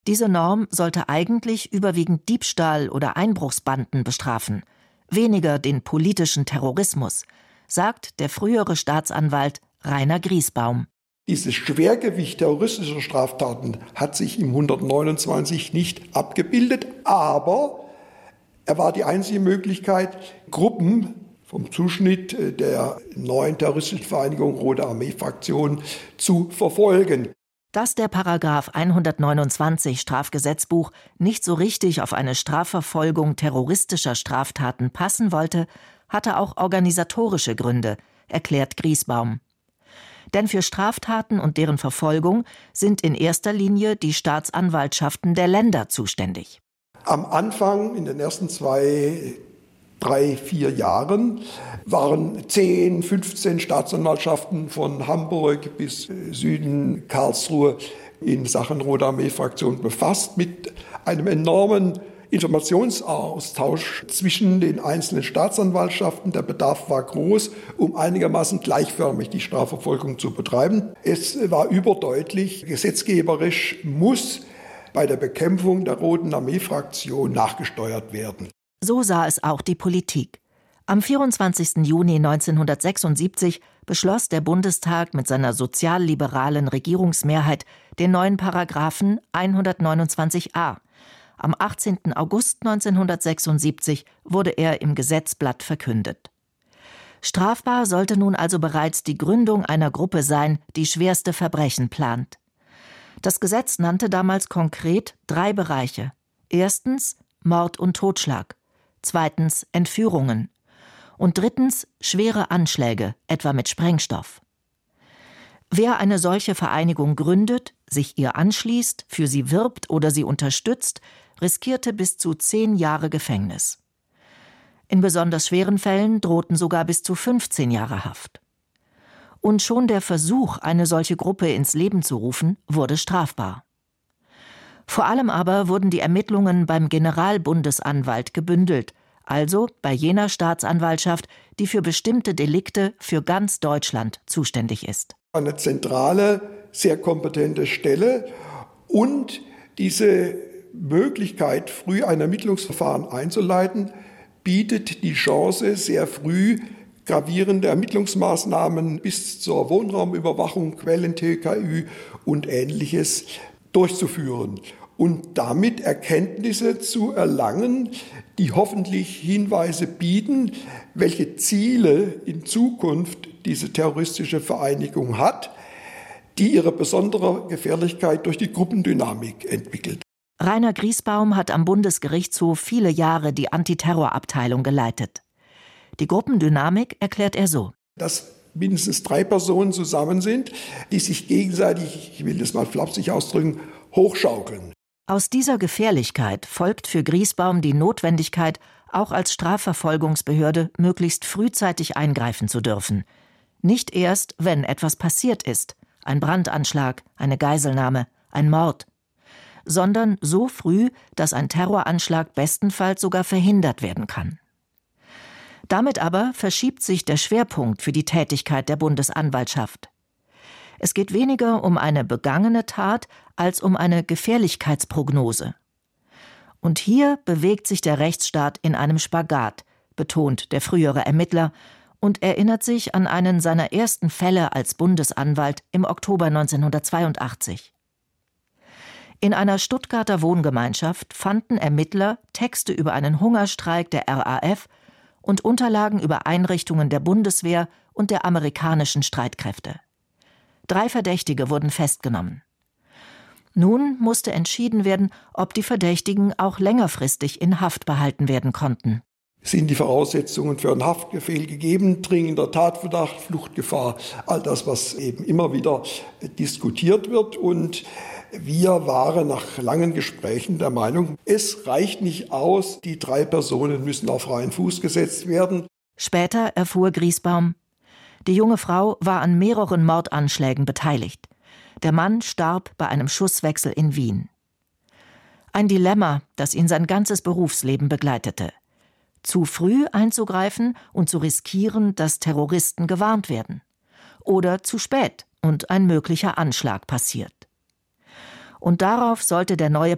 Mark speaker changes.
Speaker 1: Diese Norm sollte eigentlich überwiegend Diebstahl oder Einbruchsbanden bestrafen, weniger den politischen Terrorismus, sagt der frühere Staatsanwalt Rainer Griesbaum.
Speaker 2: Dieses Schwergewicht terroristischer Straftaten hat sich im 129 nicht abgebildet, aber er war die einzige Möglichkeit, Gruppen vom Zuschnitt der neuen terroristischen Vereinigung Rote Armee-Fraktion zu verfolgen.
Speaker 1: Dass der Paragraph 129 Strafgesetzbuch nicht so richtig auf eine Strafverfolgung terroristischer Straftaten passen wollte, hatte auch organisatorische Gründe, erklärt Griesbaum. Denn für Straftaten und deren Verfolgung sind in erster Linie die Staatsanwaltschaften der Länder zuständig.
Speaker 2: Am Anfang, in den ersten 2, 3, 4 Jahren, waren 10, 15 Staatsanwaltschaften von Hamburg bis Süden Karlsruhe in Sachen Rote Armee-Fraktion befasst mit einem enormen Informationsaustausch zwischen den einzelnen Staatsanwaltschaften. Der Bedarf war groß, um einigermaßen gleichförmig die Strafverfolgung zu betreiben. Es war überdeutlich, gesetzgeberisch muss bei der Bekämpfung der Roten Armee-Fraktion nachgesteuert werden.
Speaker 1: So sah es auch die Politik. Am 24. Juni 1976 beschloss der Bundestag mit seiner sozialliberalen Regierungsmehrheit den neuen Paragraphen 129a. Am 18. August 1976 wurde er im Gesetzblatt verkündet. Strafbar sollte nun also bereits die Gründung einer Gruppe sein, die schwerste Verbrechen plant. Das Gesetz nannte damals konkret 3 Bereiche. Erstens Mord und Totschlag, zweitens Entführungen und drittens schwere Anschläge, etwa mit Sprengstoff. Wer eine solche Vereinigung gründet, sich ihr anschließt, für sie wirbt oder sie unterstützt, riskierte bis zu 10 Jahre Gefängnis. In besonders schweren Fällen drohten sogar bis zu 15 Jahre Haft. Und schon der Versuch, eine solche Gruppe ins Leben zu rufen, wurde strafbar. Vor allem aber wurden die Ermittlungen beim Generalbundesanwalt gebündelt, also bei jener Staatsanwaltschaft, die für bestimmte Delikte für ganz Deutschland zuständig ist.
Speaker 2: Eine zentrale, sehr kompetente Stelle und diese Möglichkeit, früh ein Ermittlungsverfahren einzuleiten, bietet die Chance, sehr früh gravierende Ermittlungsmaßnahmen bis zur Wohnraumüberwachung, Quellen-TKÜ und Ähnliches durchzuführen und damit Erkenntnisse zu erlangen, die hoffentlich Hinweise bieten, welche Ziele in Zukunft diese terroristische Vereinigung hat, die ihre besondere Gefährlichkeit durch die Gruppendynamik entwickelt.
Speaker 1: Rainer Griesbaum hat am Bundesgerichtshof viele Jahre die Antiterrorabteilung geleitet. Die Gruppendynamik erklärt er so:
Speaker 2: Dass mindestens 3 Personen zusammen sind, die sich gegenseitig, ich will das mal flapsig ausdrücken, hochschaukeln.
Speaker 1: Aus dieser Gefährlichkeit folgt für Griesbaum die Notwendigkeit, auch als Strafverfolgungsbehörde möglichst frühzeitig eingreifen zu dürfen. Nicht erst, wenn etwas passiert ist, ein Brandanschlag, eine Geiselnahme, ein Mord, sondern so früh, dass ein Terroranschlag bestenfalls sogar verhindert werden kann. Damit aber verschiebt sich der Schwerpunkt für die Tätigkeit der Bundesanwaltschaft. Es geht weniger um eine begangene Tat als um eine Gefährlichkeitsprognose. Und hier bewegt sich der Rechtsstaat in einem Spagat, betont der frühere Ermittler und erinnert sich an einen seiner ersten Fälle als Bundesanwalt im Oktober 1982. In einer Stuttgarter Wohngemeinschaft fanden Ermittler Texte über einen Hungerstreik der RAF und Unterlagen über Einrichtungen der Bundeswehr und der amerikanischen Streitkräfte. 3 Verdächtige wurden festgenommen. Nun musste entschieden werden, ob die Verdächtigen auch längerfristig in Haft behalten werden konnten.
Speaker 2: Sind die Voraussetzungen für einen Haftbefehl gegeben, dringender Tatverdacht, Fluchtgefahr, all das, was eben immer wieder diskutiert wird. Und wir waren nach langen Gesprächen der Meinung, es reicht nicht aus, die 3 Personen müssen auf freien Fuß gesetzt werden.
Speaker 1: Später erfuhr Griesbaum, die junge Frau war an mehreren Mordanschlägen beteiligt. Der Mann starb bei einem Schusswechsel in Wien. Ein Dilemma, das ihn sein ganzes Berufsleben begleitete. Zu früh einzugreifen und zu riskieren, dass Terroristen gewarnt werden. Oder zu spät und ein möglicher Anschlag passiert. Und darauf sollte der neue